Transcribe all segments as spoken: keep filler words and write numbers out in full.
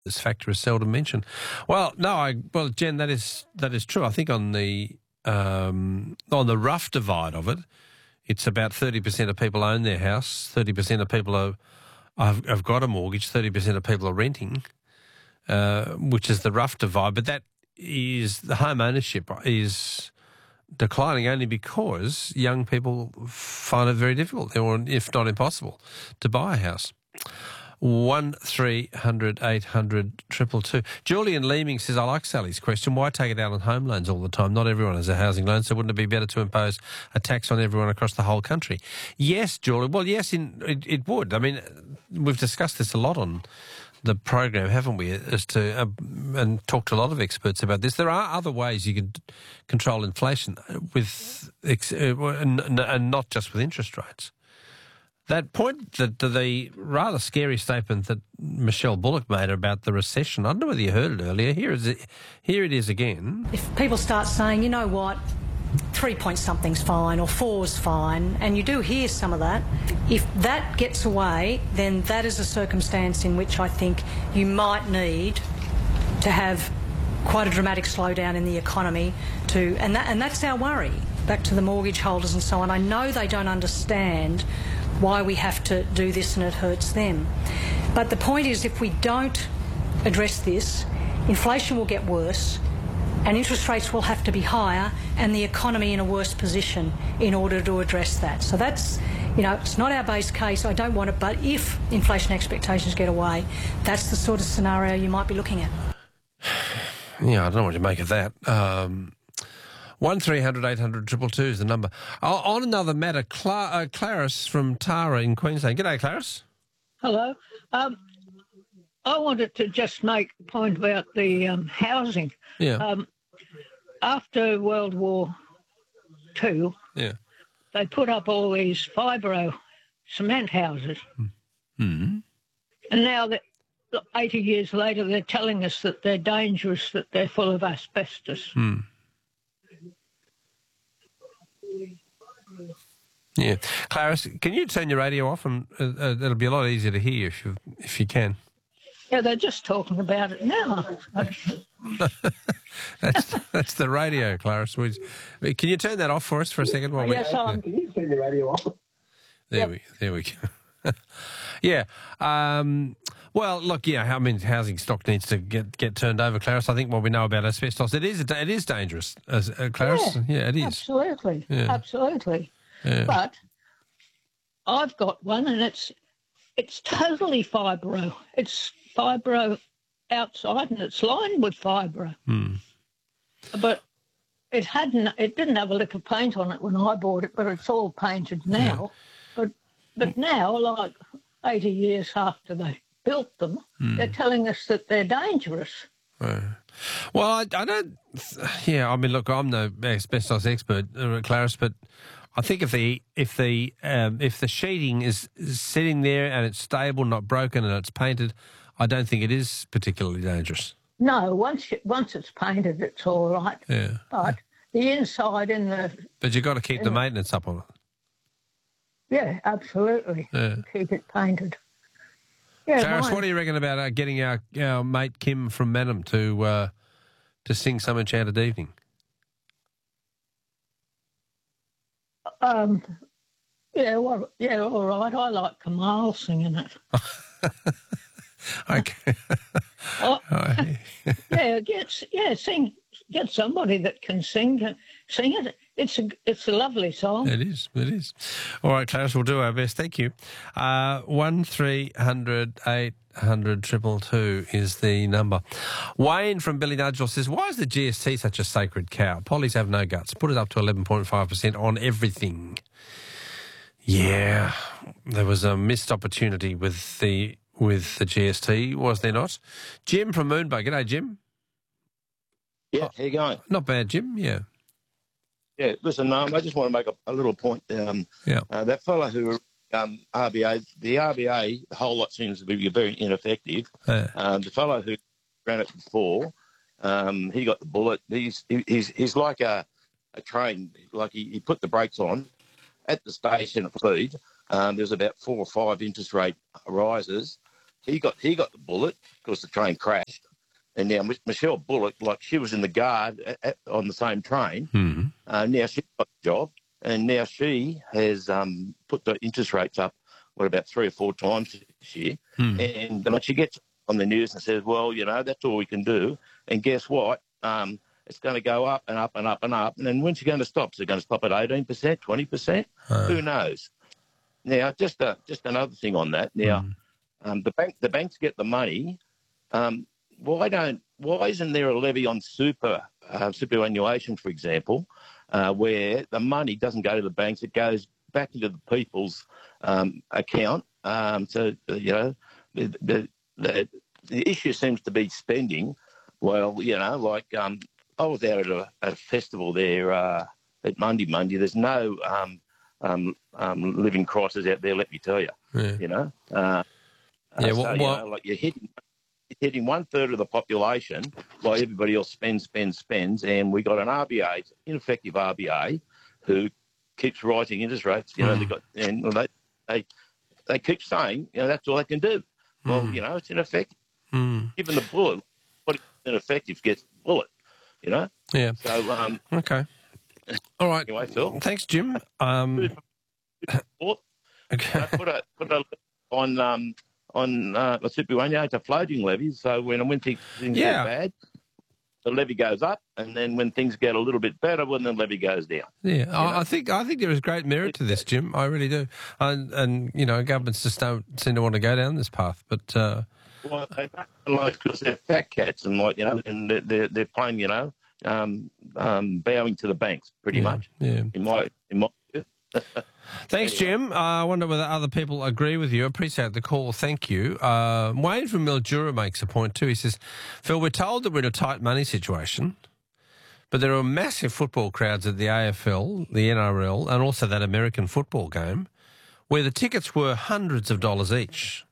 this factor is seldom mentioned. Well, no, I well, Jen, that is that is true. I think on the um, on the rough divide of it, it's about thirty percent of people own their house, thirty percent of people are have, have got a mortgage, thirty percent of people are renting, uh, which is the rough divide. But that is the home ownership is declining only because young people find it very difficult, or if not impossible, to buy a house. One three hundred eight hundred triple two. Julian Leeming says, I like Sally's question. Why take it out on home loans all the time? Not everyone has a housing loan, so wouldn't it be better to impose a tax on everyone across the whole country? Yes, Julian. Well, yes, in, it, it would. I mean, we've discussed this a lot on the program, haven't we, as to uh, and talked to a lot of experts about this. There are other ways you can control inflation with ex- uh, and, and not just with interest rates. That point, that the rather scary statement that Michelle Bullock made about the recession, I don't know whether you heard it earlier. Here is it, here it is again. If people start saying, you know what, three point something's fine or four's fine, and you do hear some of that, if that gets away, then that is a circumstance in which I think you might need to have quite a dramatic slowdown in the economy to, and that, and that's our worry, back to the mortgage holders and so on. I know they don't understand why we have to do this and it hurts them. But the point is, if we don't address this, inflation will get worse and interest rates will have to be higher and the economy in a worse position in order to address that. So that's, you know, it's not our base case. I don't want it, but if inflation expectations get away, that's the sort of scenario you might be looking at. Yeah, I don't know what to make of that. Um, one three hundred eight hundred two two two is the number. Oh, on another matter, Cla- uh, Clarice from Tara in Queensland. G'day, Clarice. Hello. Um, I wanted to just make a point about the um, housing. Yeah. Um, after World War Two, yeah. they put up all these fibro cement houses. Mm-hmm. And now, that eighty years later, they're telling us that they're dangerous, that they're full of asbestos. Mm. Yeah. Clarice, can you turn your radio off? And uh, uh, it'll be a lot easier to hear if you if you can. Yeah, they're just talking about it now. that's that's the radio, Clarice. Can you turn that off for us for a second? While yes, we, I'm... yeah. Can you turn the radio off? There yep. we there we go. yeah. Um, well, look, yeah. I mean, housing stock needs to get, get turned over, Clarice. I think what we know about asbestos, it is it is dangerous, as uh, Clarice. Yeah, yeah, it is absolutely, yeah. absolutely. Yeah. But I've got one, and it's it's totally fibro. It's fibro outside, and it's lined with fibro. Hmm. But it hadn't. It didn't have a lick of paint on it when I bought it, but it's all painted now. Yeah. But but now, like eighty years after they built them, hmm. they're telling us that they're dangerous. Right. Well, I, I don't. Yeah, I mean, look, I'm no asbestos expert, uh, Clarice, but I think if the if the um, if the sheeting is sitting there and it's stable, not broken, and it's painted, I don't think it is particularly dangerous. No, once you, once it's painted, it's all right. Yeah. But the inside in the but you've got to keep the maintenance up on it. Yeah, absolutely. Yeah. Keep it painted. Yeah, Clarice, mine. what do you reckon about uh, getting our, our mate Kim from Manham to uh, to sing Some Enchanted Evening? Um, yeah, well, yeah, all right. I like Kamal singing it. Okay. oh, oh, yeah, get yeah, sing. Get somebody that can sing sing it. It's a it's a lovely song. It is. It is. All right, Clarice, we'll do our best. Thank you. Uh, one three hundred eight hundred triple two is the number. Wayne from Billy Nudgel says, "Why is the G S T such a sacred cow? Pollies have no guts. Put it up to eleven point five percent on everything." Yeah, there was a missed opportunity with the with the G S T, was there not? Jim from Moonbug. G'day, Jim. Yeah, how you going? Not bad, Jim. Yeah. Yeah, listen, um, I just want to make a, a little point. Um, yeah. Uh, that fellow who, um, R B A, the R B A, the whole lot seems to be very ineffective. Yeah. Um, the fellow who ran it before, um, he got the bullet. He's he, he's he's like a, a train. Like he, he put the brakes on at the station at speed. Um, there's about four or five interest rate rises. he got he got the bullet because the train crashed. And now Michelle Bullock, like she was in the guard at, at, on the same train. Mm-hmm. Uh, now she's got a job, and now she has um, put the interest rates up, what, about three or four times this year. Mm. And then she gets on the news and says, well, you know, that's all we can do. And guess what? Um, it's going to go up and up and up and up. And then when's she going to stop? Is it going to stop at eighteen percent, twenty percent? Uh. Who knows? Now, just a, just another thing on that. Now, mm. um, the bank the banks get the money. Um, Why don't? Why isn't there a levy on super uh, superannuation, for example, uh, where the money doesn't go to the banks, it goes back into the people's um, account? Um, so you know, the, the the the issue seems to be spending. Well, you know, like um, I was out at a, at a festival there uh, at Monday Monday. There's no um, um, um, living crisis out there. Let me tell you. Yeah. You know. Uh, yeah. Uh, Well, so, well, you know, like you're hitting. hitting one third of the population while everybody else spends, spends, spends, and we got an R B A, ineffective R B A, who keeps rising interest rates. You know, mm. they got and they they they keep saying, you know, that's all they can do. Well, mm. you know, it's ineffective. Mm. Given the bullet, what is ineffective gets the bullet. You know. Yeah. So um. Okay. All right. Anyway, Phil. Thanks, Jim. Um. Okay. Put a put a on um. on uh, a superannuation, it's a floating levy. So when when things, things yeah. get bad, the levy goes up, and then when things get a little bit better, well, then the levy goes down. Yeah, I, I think I think there is great merit to this, Jim. I really do. And, and you know, governments just don't seem to want to go down this path. But uh, well, they don't like because they're fat cats, and like you know, and they're they're, they're playing, you know, um, um, bowing to the banks, pretty yeah, much. Yeah. In my in my. Thanks, Jim. Uh, I wonder whether other people agree with you. Appreciate the call. Thank you. Uh, Wayne from Mildura makes a point too. He says, Phil, we're told that we're in a tight money situation, but there are massive football crowds at the A F L, the N R L, and also that American football game, where the tickets were hundreds of dollars each.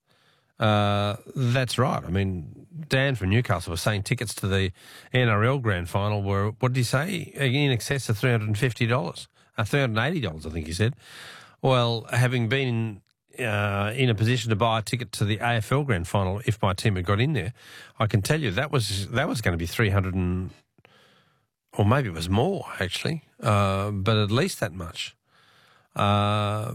Uh, that's right. I mean, Dan from Newcastle was saying tickets to the N R L grand final were, what did he say, in excess of three hundred fifty dollars. Uh, three hundred eighty dollars, I think he said. Well, having been uh, in a position to buy a ticket to the A F L Grand Final, if my team had got in there, I can tell you that was that was going to be three hundred and, or maybe it was more actually, uh, but at least that much. Uh,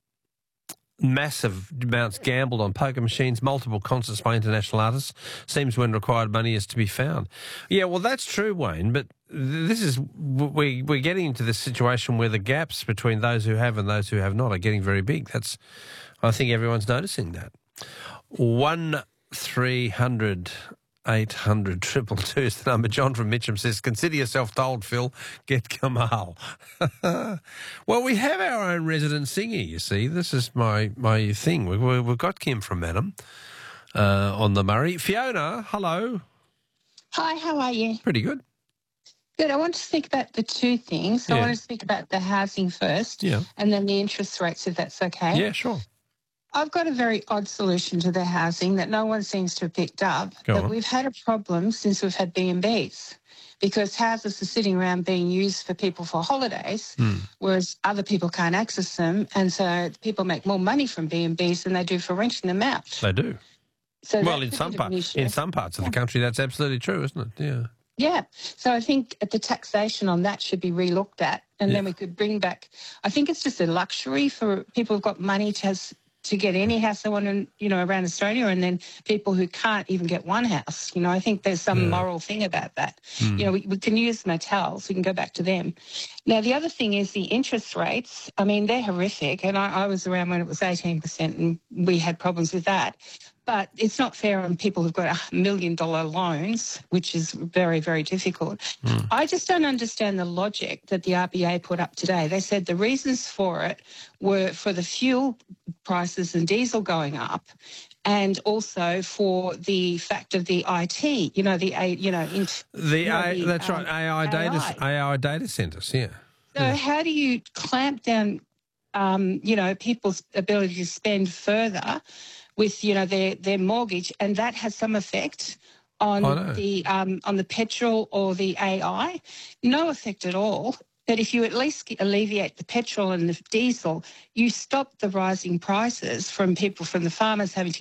massive amounts gambled on poker machines, multiple concerts by international artists. Seems when required money is to be found. Yeah, well, that's true, Wayne, but this is we we're getting into this situation where the gaps between those who have and those who have not are getting very big. That's, I think everyone's noticing that. One three hundred eight hundred triple two is the number. John from Mitcham says, "Consider yourself told, Phil. Get Kamal." Well, we have our own resident singer. You see, this is my my thing. We, we, we've got Kim from Madam uh, on the Murray. Fiona, hello. Hi, how are you? Pretty good. Good. I want to speak about the two things. So Yeah. I want to speak about the housing first, Yeah. and then the interest rates, if that's okay. Yeah, sure. I've got a very odd solution to the housing that no one seems to have picked up. Go but on. we've had a problem since we've had B and Bs because houses are sitting around being used for people for holidays, Mm. whereas other people can't access them. And so people make more money from B and Bs than they do for renting them out. They do. So Well, that's in a some bit of an parts, issue. in some parts of the country, that's absolutely true, isn't it? Yeah. Yeah. So I think the taxation on that should be relooked at, and Yeah. then we could bring back. I think it's just a luxury for people who've got money to has, to get any house they want, in, you know, around Australia, and then people who can't even get one house. You know, I think there's some Yeah. moral thing about that. Mm. You know, we, we can use motels. We can go back to them. Now, the other thing is the interest rates. I mean, they're horrific, and I, I was around when it was eighteen percent, and we had problems with that. But it's not fair on people who've got a million dollar loans, which is very, very difficult. Mm. I just don't understand the logic that the R B A put up today. They said the reasons for it were for the fuel prices and diesel going up, and also for the fact of the I T, you know, the, A- you know, in, The, you know, A, the, that's um, right, A I data, A I data centres, yeah. So Yeah. how do you clamp down, um, you know, people's ability to spend further with, you know, their, their mortgage, and that has some effect I know. on the um, on the petrol or the A I? No effect at all. But if you at least alleviate the petrol and the diesel, you stop the rising prices from people, from the farmers having to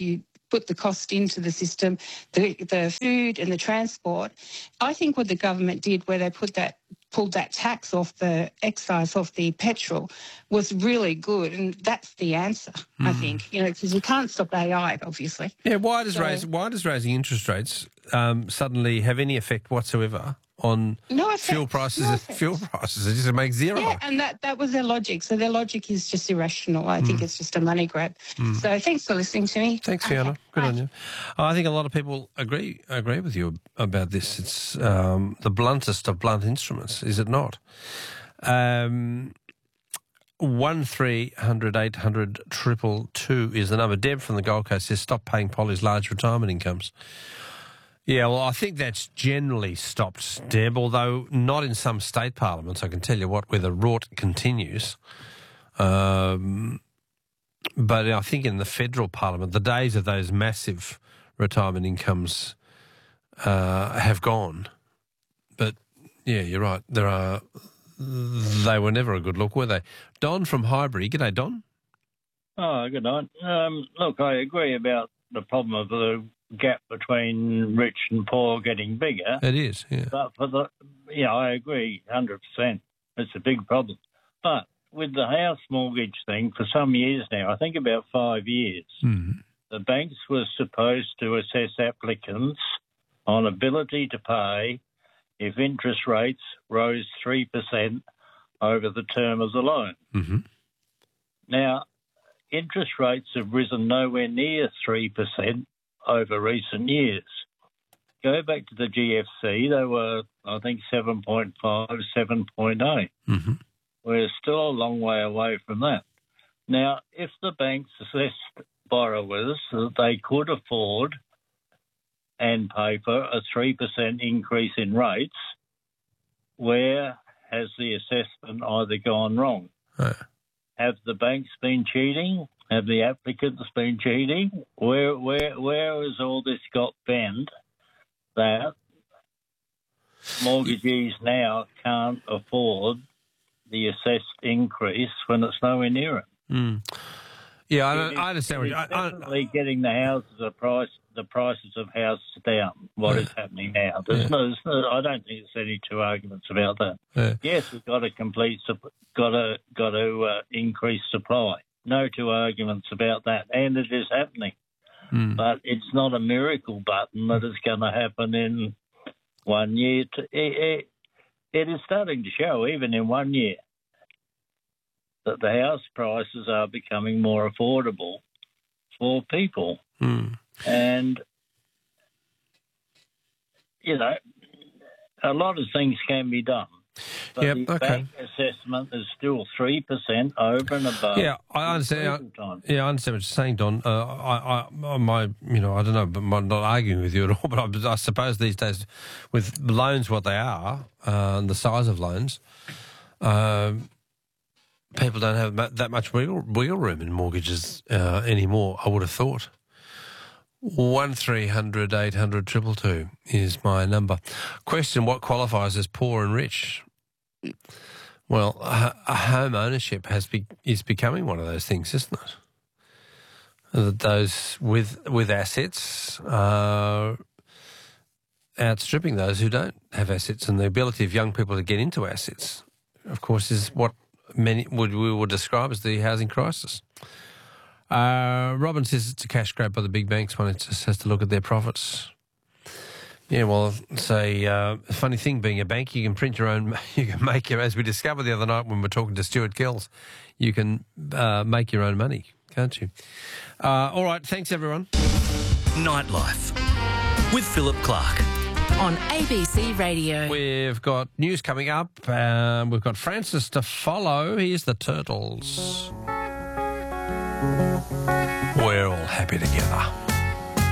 put the cost into the system, the the food and the transport. I think what the government did, where they put that pulled that tax off the excise off the petrol, was really good, and that's the answer. Mm. I think, you know, because you can't stop A I, obviously. Yeah. Why does so, raise why does raising interest rates um, suddenly have any effect whatsoever on no effect, fuel prices? No fuel prices, it just makes zero. Yeah, and that, that was their logic. So their logic is just irrational. I mm. think it's just a money grab. Mm. So thanks for listening to me. Thanks, Fiona. Okay. Good Bye. on you. I think a lot of people agree agree with you about this. It's um, the bluntest of blunt instruments, is it not? Um, one three hundred eight hundred triple two is the number. Deb from the Gold Coast says, stop paying Polly's large retirement incomes. Yeah, well, I think that's generally stopped, Deb, although not in some state parliaments. I can tell you what, where the rort continues. Um, but I think in the federal parliament, the days of those massive retirement incomes uh, have gone. But, yeah, you're right. There are. They were never a good look, were they? Don from Highbury. G'day, Don. Oh, good night. Um, look, I agree about the problem of the gap between rich and poor getting bigger. It is, yeah. But for the, yeah, I agree, one hundred percent. It's a big problem. But with the house mortgage thing for some years now, I think about five years, mm. the banks were supposed to assess applicants on ability to pay if interest rates rose three percent over the term of the loan. Mm-hmm. Now, interest rates have risen nowhere near three percent over recent years. Go back to the G F C, they were, I think, seven point five, seven point eight. Mm-hmm. We're still a long way away from that. Now, if the banks assessed borrowers that they could afford and pay for a three percent increase in rates, where has the assessment either gone wrong? Uh. Have the banks been cheating? Have the applicants been cheating? Where where where has all this got bent that mortgagees now can't afford the assessed increase when it's nowhere near it? Mm. Yeah, I, it is, I understand. It what is definitely I, I, getting the houses the price the prices of houses down. What yeah. is happening now? There's, yeah. no, there's no. I don't think there's any two arguments about that. Yeah. Yes, we've got to complete. Got to got to uh, increase supply. No two arguments about that, and it is happening. Mm. But it's not a miracle button that is going to happen in one year. To, it, it, it is starting to show, even in one year, that the house prices are becoming more affordable for people. Mm. And, you know, a lot of things can be done. But yep, the okay. bank assessment is still three percent over and above. Yeah, I understand. I, yeah, I understand what you're saying, Don. Uh, I, I, my, you know, I don't know, but I'm not arguing with you at all. But I, I suppose these days, with loans, what they are, uh, and the size of loans, uh, people don't have that much wiggle, wiggle room in mortgages uh, anymore. I would have thought. One three hundred eight hundred triple two is my number. Question: what qualifies as poor and rich? Well, a, a home ownership has be, is becoming one of those things, isn't it? That those with with assets are outstripping those who don't have assets, and the ability of young people to get into assets, of course, is what many would we would describe as the housing crisis. Uh, Robin says it's a cash grab by the big banks when it just has to look at their profits. Yeah, well, it's a uh, funny thing being a bank. You can print your own, you can make your, as we discovered the other night when we were talking to Stuart Kells, you can uh, make your own money, can't you? Uh, all right, thanks everyone. Nightlife with Philip Clark. On A B C Radio. We've got news coming up. Um, we've got Francis to follow. Here's the Turtles. We're all happy together.